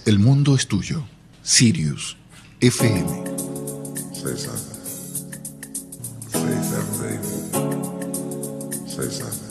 El mundo es tuyo. Sirius FM. Say something. Say something, baby. Say something.